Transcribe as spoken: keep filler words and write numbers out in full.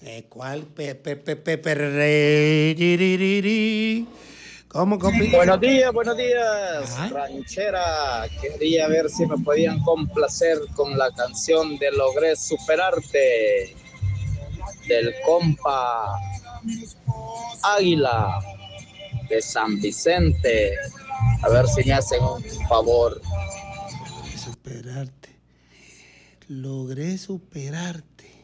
Eh, ¿Cuál? Pe, pe, pe, pe, perre, yiririri. ¿Cómo, compi? Buenos días, buenos días, Ajá. ranchera. Quería ver si me podían complacer con la canción de Logré Superarte del compa Águila de San Vicente. A ver si me hacen un favor. Logré superarte. Logré superarte.